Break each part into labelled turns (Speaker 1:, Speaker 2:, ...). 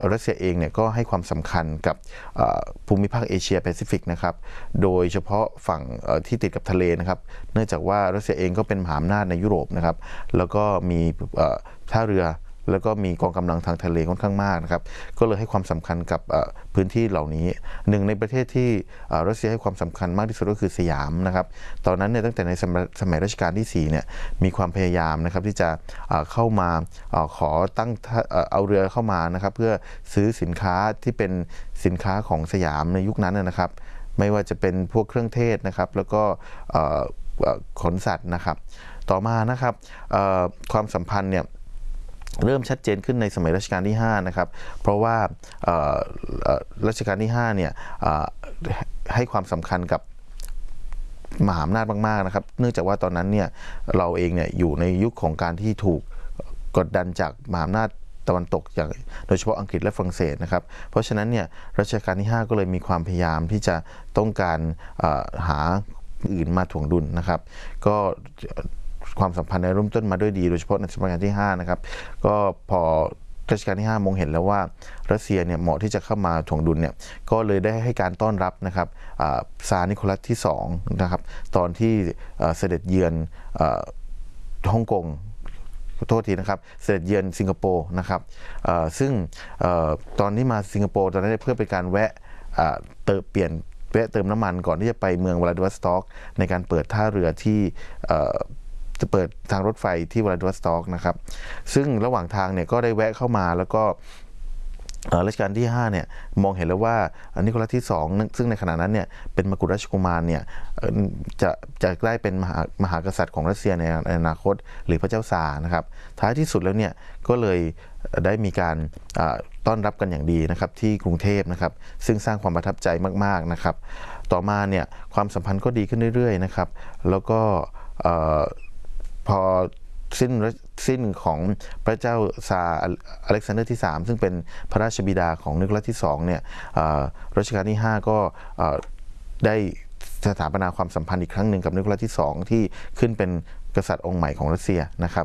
Speaker 1: รัสเซียเองเนี่ยก็ให้ความสำคัญกับภูมิภาคเอเชียแปซิฟิกนะครับโดยเฉพาะฝั่งที่ติดกับทะเลนะครับเนื่องจากว่ารัสเซียเองก็เป็นมหาอำนาจในยุโรปนะครับแล้วก็มีท่าเรือแล้วก็มีกองกำลังทางทะเลค่อนข้างมากนะครับก็เลยให้ความสำคัญกับพื้นที่เหล่านี้หนึ่งในประเทศที่รัสเซียให้ความสำคัญมากที่สุดก็คือสยามนะครับตอนนั้นเนี่ยตั้งแต่ในสมัยรัชกาลที่4เนี่ยมีความพยายามนะครับที่จะเข้ามาขอตั้งเอาเรือเข้ามานะครับเพื่อซื้อสินค้าที่เป็นสินค้าของสยามในยุคนั้นนะครับไม่ว่าจะเป็นพวกเครื่องเทศนะครับแล้วก็ขนสัตว์นะครับต่อมานะครับความสัมพันธ์เนี่ยเริ่มชัดเจนขึ้นในสมัยรัชกาลที่5นะครับเพราะว่ารัชกาลที่5เนี่ยให้ความสำคัญกับมหาอำนาจมากๆนะครับเนื่องจากว่าตอนนั้นเนี่ยเราเองเนี่ยอยู่ในยุคของการที่ถูกกดดันจากมหาอำนาจตะวันตกอย่างโดยเฉพาะอังกฤษและฝรั่งเศสนะครับเพราะฉะนั้นเนี่ยรัชกาลที่5ก็เลยมีความพยายามที่จะต้องการหาอื่นมาถ่วงดุลนะครับก็ความสัมพันธ์ในเริ่มต้นมาด้วยดีโดยเฉพาะในรัชกาลที่5นะครับก็พอรัชกาลที่5มองเห็นแล้วว่ารัสเซียเนี่ยเหมาะที่จะเข้ามาถ่วงดุลเนี่ยก็เลยได้ให้การต้อนรับนะครับซาร์นิโคลัสที่2นะครับตอนที่เสด็จเยือนฮ่องกงโทษทีนะครับเสด็จเยือนสิงคโปร์นะครับซึ่งตอนที่มาสิงคโปร์ตอนนั้นเพื่อเป็นการแวะแวะเติมน้ำมันก่อนที่จะไปเมืองวลาดิวอสต็อกในการเปิดท่าเรือที่จะเปิดทางรถไฟที่วลาดิวอสต็อกนะครับซึ่งระหว่างทางเนี่ยก็ได้แวะเข้ามาแล้วก็รัชกาลที่5เนี่ยมองเห็นแล้วว่านิโคลัสที่2ซึ่งในขณะนั้นเนี่ยเป็นมกุฎราชกุมารเนี่ยจะได้เป็นมหากษัตริย์ของรัสเซียในอนาคตหรือพระเจ้าซาร์นะครับท้ายที่สุดแล้วเนี่ยก็เลยได้มีการต้อนรับกันอย่างดีนะครับที่กรุงเทพนะครับซึ่งสร้างความประทับใจมากๆนะครับต่อมาเนี่ยความสัมพันธ์ก็ดีขึ้นเรื่อยๆนะครับแล้วก็พอสิ้นของพระเจ้าซาร์อเล็กซานเดอร์ที่3ซึ่งเป็นพระราชบิดาของนิโคลัสที่2เนี่ยรัชกาลที่5ก็ได้สถาปนาความสัมพันธ์อีกครั้งหนึ่งกับนิโคลัสที่2ที่ขึ้นเป็นกษัตริย์องค์ใหม่ของรัสเซียนะครับ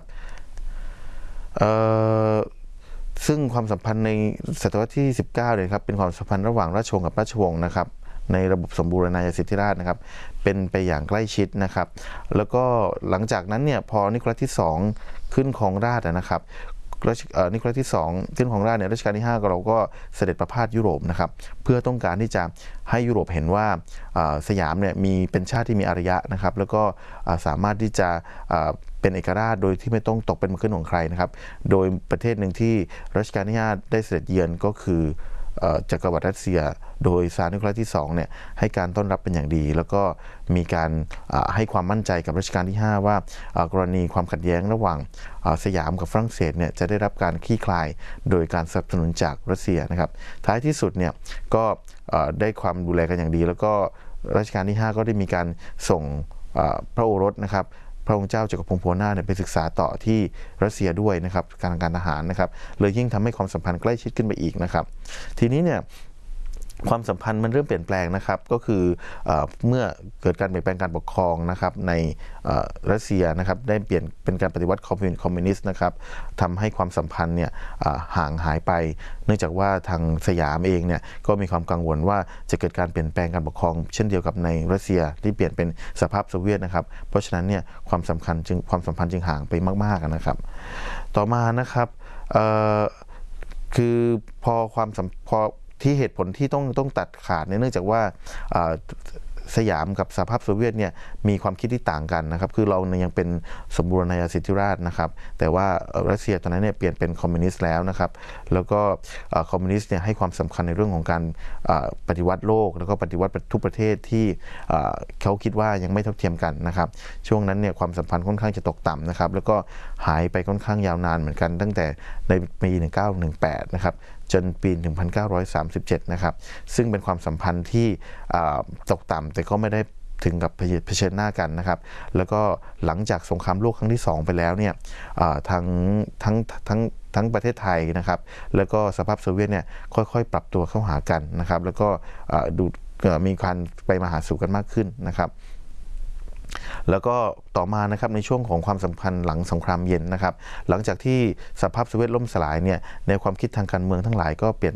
Speaker 1: ซึ่งความสัมพันธ์ในศตวรรษที่19เนี่ยครับเป็นความสัมพันธ์ระหว่างราชวงศ์กับราชวงศ์นะครับในระบบสมบูรณาญาสิทธิราชย์นะครับเป็นไปอย่างใกล้ชิดนะครับแล้วก็หลังจากนั้นเนี่ยพอนิโคลัสที่2ขึ้นครองราชย์นะครับนิโคลัสที่2ขึ้นครองราชย์เนี่ยรัชกาลที่5เราก็เสด็จประพาสยุโรปนะครับเพื่อต้องการที่จะให้ยุโรปเห็นว่าสยามเนี่ยเป็นชาติที่มีอารยะนะครับแล้วก็สามารถที่จะเป็นเอกราชโดยที่ไม่ต้องตกเป็นมือขึ้นของใครนะครับโดยประเทศหนึ่งที่รัชกาลที่5ได้เสด็จเยือนก็คือจักรวรรดิรัสเซียโดยซาร์นิโคลัสที่2เนี่ยให้การต้อนรับเป็นอย่างดีแล้วก็มีการให้ความมั่นใจกับรัชกาลที่5ว่ากรณีความขัดแย้งระหว่างสยามกับฝรั่งเศสเนี่ยจะได้รับการคลี่คลายโดยการสนับสนุนจากรัสเซียนะครับท้ายที่สุดเนี่ยก็ได้ความดูแลกันอย่างดีแล้วก็รัชกาลที่5ก็ได้มีการส่งพระโอรสนะครับพระองค์เจ้าจักรพงศ์ภูวนาถไปศึกษาต่อที่รัสเซียด้วยนะครับการทหารนะครับเลยยิ่งทำให้ความสัมพันธ์ใกล้ชิดขึ้นไปอีกนะครับทีนี้เนี่ยความสัมพันธ์มันเริ่มเปลี่ยนแปลงนะครับก็คือเมื่อเกิดการเปลี่ยนแปลงการปกครองนะครับในรัสเซียนะครับได้เปลี่ยนเป็นการปฏิวัติคอมมิวนิสต์นะครับทำให้ความสัมพันธ์เนี่ยห่างหายไปเนื่องจากว่าทางสยามเองเนี่ยก็มีความกังวลว่าจะเกิดการเปลี่ยนแปลงการปกครองเช่นเดียวกับในรัสเซียที่เปลี่ยนเป็นสหภาพโซเวียตนะครับเพราะฉะนั้นเนี่ยความสัมพันธ์จึงห่างไปมากๆนะครับต่อมานะครับคือพอที่เหตุผลที่ต้องตัดขาดเนื่องจากว่าสยามกับสหภาพโซเวียตเนี่ยมีความคิดที่ต่างกันนะครับคือเรายังเป็นสมบูรณาญาสิทธิราชย์นะครับแต่ว่ารัสเซียตอนนั้นเนี่ยเปลี่ยนเป็นคอมมิวนิสต์แล้วนะครับแล้วก็คอมมิวนิสต์เนี่ยให้ความสำคัญในเรื่องของการปฏิวัติโลกแล้วก็ปฏิวัติทุกประเทศที่เขาคิดว่ายังไม่เท่าเทียมกันนะครับช่วงนั้นเนี่ยความสัมพันธ์ค่อนข้างจะตกต่ำนะครับแล้วก็หายไปค่อนข้างยาวนานเหมือนกันตั้งแต่ในปี1918นะครับจนปี 1937 นะครับซึ่งเป็นความสัมพันธ์ที่ตกต่ำแต่ก็ไม่ได้ถึงกับเผชิญหน้ากันนะครับแล้วก็หลังจากสงครามโลกครั้งที่2ไปแล้วเนี่ยทั้งประเทศไทยนะครับแล้วก็สหภาพโซเวียตเนี่ยค่อยๆปรับตัวเข้าหากันนะครับแล้วก็มีการไปมาหาสู่กันมากขึ้นนะครับแล้วก็ต่อมานะครับในช่วงของความสัมพันธ์หลังสงครามเย็นนะครับหลังจากที่สหภาพโซเวียตล่มสลายเนี่ยในความคิดทางการเมืองทั้งหลายก็เปลี่ยน